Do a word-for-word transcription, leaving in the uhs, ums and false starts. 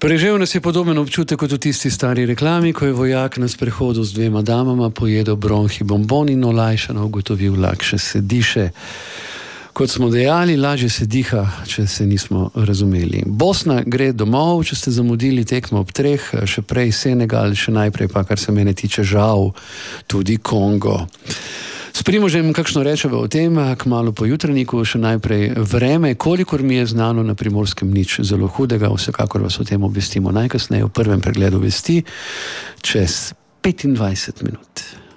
Preživel nas je podoben občutek kot v tisti stari reklami, ko je vojak na sprehodu z dvema damama pojedel bronhi bombon in olajšano ugotovil, lakše se diše. Kot smo dejali, lažje se diha, če se nismo razumeli. Bosna gre domov, če ste zamudili tekmo ob treh, še prej Senegal, še najprej pa, kar se mene tiče, žal, tudi Kongo. S Primožem kakšno rečeva o tem, kmalu po jutranjiku, še najprej vreme, kolikor mi je znano na Primorskem nič zelo hudega, vsekakor vas o tem obvestimo najkasneje v prvem pregledu vesti čez petindvajset minut.